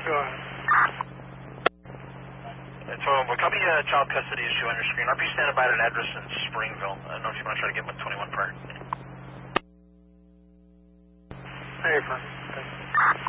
Go ahead. So we'll copy a child custody issue on your screen. RP standing by at an address in Springville. I don't know if you want to try to get 121 prior. Hey, friend.